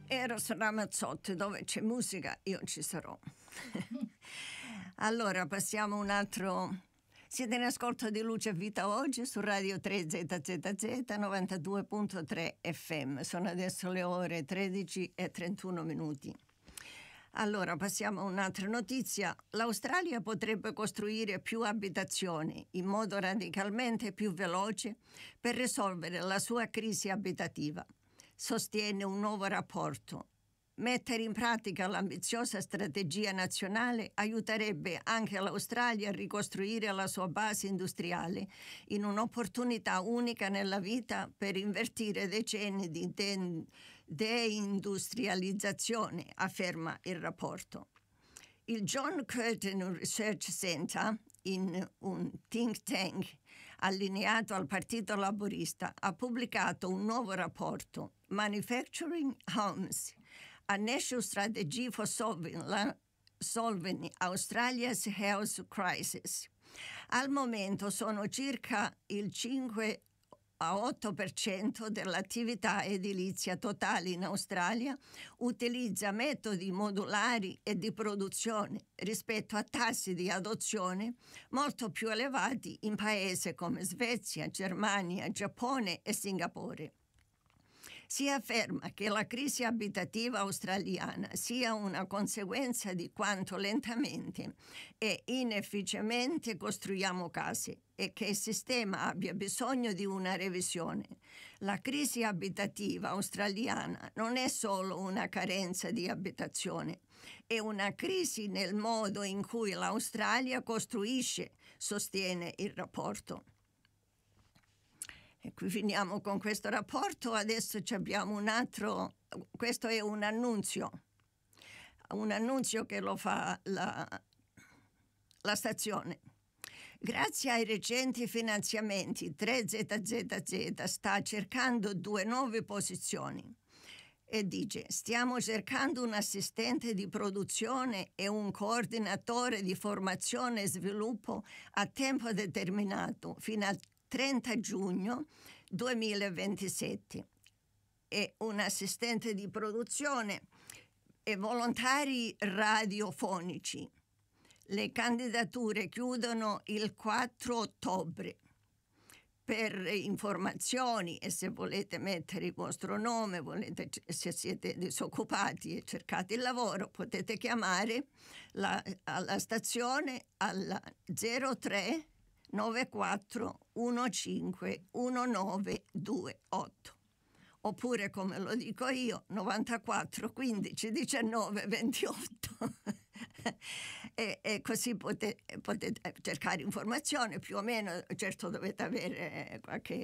Eros Ramazzotti, dove c'è musica io ci sarò. Allora passiamo un altro. Siete in ascolto di Luce e Vita oggi su Radio 3 ZZZ 92.3 FM. Sono adesso le ore 13:31. Allora passiamo a un'altra notizia. L'Australia potrebbe costruire più abitazioni in modo radicalmente più veloce per risolvere la sua crisi abitativa, sostiene un nuovo rapporto. Mettere in pratica l'ambiziosa strategia nazionale aiuterebbe anche l'Australia a ricostruire la sua base industriale in un'opportunità unica nella vita per invertire decenni di deindustrializzazione, afferma il rapporto. Il John Curtin Research Center, in un think tank allineato al Partito Laburista, ha pubblicato un nuovo rapporto, Manufacturing Homes, a National Strategy for Solving Australia's Health Crisis. Al momento sono circa il 5-8% dell'attività edilizia totale in Australia utilizza metodi modulari e di produzione rispetto a tassi di adozione molto più elevati in paesi come Svezia, Germania, Giappone e Singapore. Si afferma che la crisi abitativa australiana sia una conseguenza di quanto lentamente e inefficacemente costruiamo case e che il sistema abbia bisogno di una revisione. La crisi abitativa australiana non è solo una carenza di abitazione, è una crisi nel modo in cui l'Australia costruisce, sostiene il rapporto. E qui finiamo con questo rapporto. Adesso abbiamo un altro, questo è un annunzio che lo fa la stazione. Grazie ai recenti finanziamenti 3ZZZ sta cercando 2 nuove posizioni e dice: stiamo cercando un assistente di produzione e un coordinatore di formazione e sviluppo a tempo determinato fino al 30 giugno 2027 e un assistente di produzione e volontari radiofonici. Le candidature chiudono il 4 ottobre. Per informazioni e se volete mettere il vostro nome, se siete disoccupati e cercate il lavoro, potete chiamare alla stazione alla 03 94 15 1928 oppure, come lo dico io, 94 15 19 28 e così potete cercare informazioni più o meno. Certo dovete avere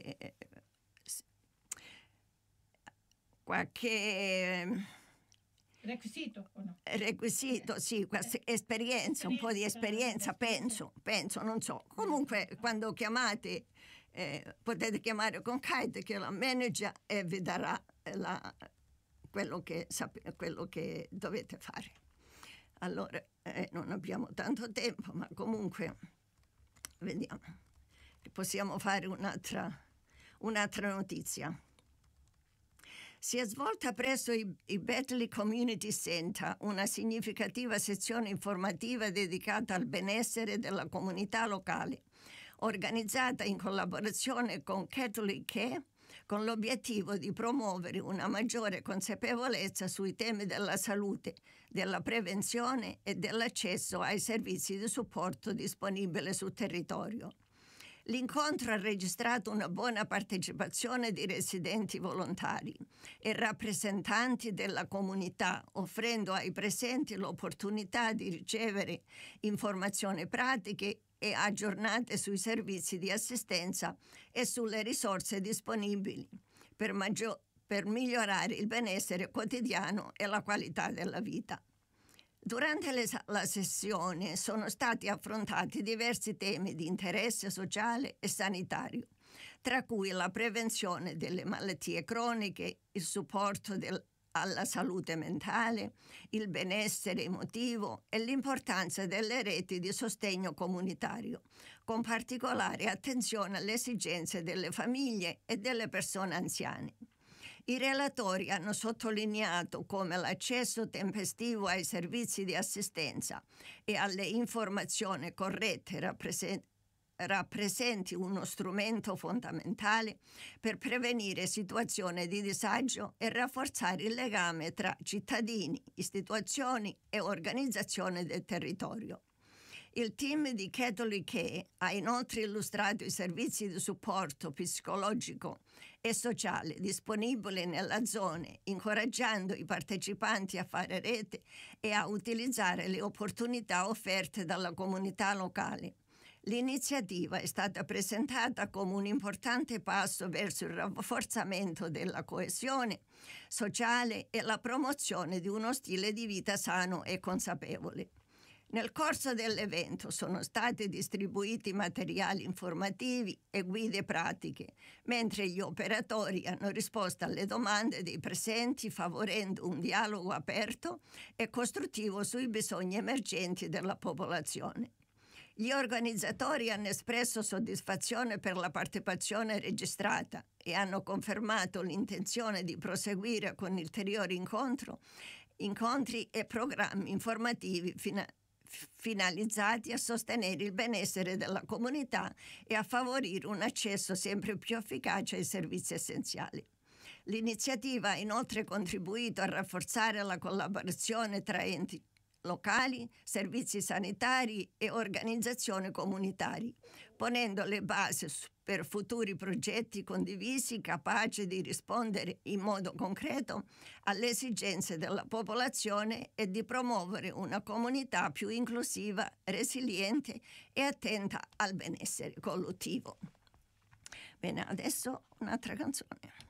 qualche requisito o no? Requisito, sì, esperienza, un po' di esperienza, penso, non so. Comunque, quando chiamate, potete chiamare con Kate, che è la manager, e vi darà quello che dovete fare. Allora, non abbiamo tanto tempo, ma comunque, vediamo. Possiamo fare un'altra notizia. Si è svolta presso i Betley Community Center una significativa sezione informativa dedicata al benessere della comunità locale, organizzata in collaborazione con Catholic Care, con l'obiettivo di promuovere una maggiore consapevolezza sui temi della salute, della prevenzione e dell'accesso ai servizi di supporto disponibili sul territorio. L'incontro ha registrato una buona partecipazione di residenti volontari e rappresentanti della comunità, offrendo ai presenti l'opportunità di ricevere informazioni pratiche e aggiornate sui servizi di assistenza e sulle risorse disponibili per migliorare il benessere quotidiano e la qualità della vita. Durante la sessione sono stati affrontati diversi temi di interesse sociale e sanitario, tra cui la prevenzione delle malattie croniche, il supporto alla salute mentale, il benessere emotivo e l'importanza delle reti di sostegno comunitario, con particolare attenzione alle esigenze delle famiglie e delle persone anziane. I relatori hanno sottolineato come l'accesso tempestivo ai servizi di assistenza e alle informazioni corrette rappresenti uno strumento fondamentale per prevenire situazioni di disagio e rafforzare il legame tra cittadini, istituzioni e organizzazioni del territorio. Il team di Catholic Care ha inoltre illustrato i servizi di supporto psicologico e sociale disponibili nella zona, incoraggiando i partecipanti a fare rete e a utilizzare le opportunità offerte dalla comunità locale. L'iniziativa è stata presentata come un importante passo verso il rafforzamento della coesione sociale e la promozione di uno stile di vita sano e consapevole. Nel corso dell'evento sono stati distribuiti materiali informativi e guide pratiche, mentre gli operatori hanno risposto alle domande dei presenti, favorendo un dialogo aperto e costruttivo sui bisogni emergenti della popolazione. Gli organizzatori hanno espresso soddisfazione per la partecipazione registrata e hanno confermato l'intenzione di proseguire con ulteriori incontri e programmi informativi finalizzati a sostenere il benessere della comunità e a favorire un accesso sempre più efficace ai servizi essenziali. L'iniziativa ha inoltre contribuito a rafforzare la collaborazione tra enti locali, servizi sanitari e organizzazioni comunitarie, ponendo le basi per futuri progetti condivisi capaci di rispondere in modo concreto alle esigenze della popolazione e di promuovere una comunità più inclusiva, resiliente e attenta al benessere collettivo. Bene, adesso un'altra canzone.